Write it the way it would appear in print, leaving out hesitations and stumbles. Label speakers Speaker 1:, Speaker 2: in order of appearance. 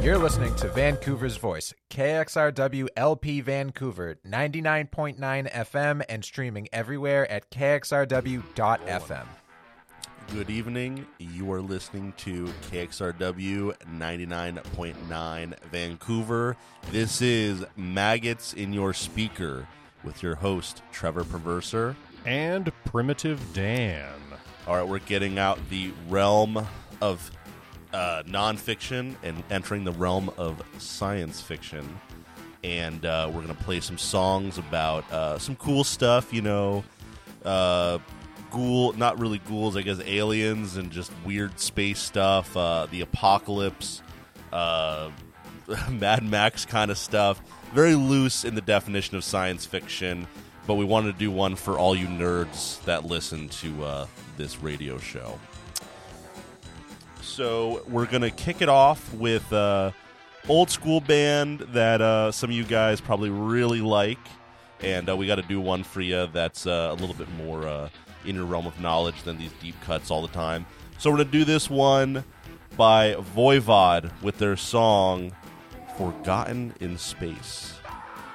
Speaker 1: You're listening to Vancouver's Voice, KXRW LP Vancouver, 99.9 FM and streaming everywhere at kxrw.fm.
Speaker 2: Good evening. You are listening to KXRW 99.9 Vancouver. This is Maggots in Your Speaker with your host, Trevor Perverser.
Speaker 3: And Primitive Dan.
Speaker 2: All right, we're getting out the realm of nonfiction and entering the realm of science fiction. And we're going to play some songs about some cool stuff, not really ghouls, I guess aliens and just weird space stuff, the apocalypse, Mad Max kind of stuff. Very loose in the definition of science fiction, but we wanted to do one for all you nerds that listen to this radio show. So we're going to kick it off with old school band that some of you guys probably really like, and we got to do one for you that's a little bit more in your realm of knowledge than these deep cuts all the time. So we're going to do this one by Voivod with their song Forgotten in Space.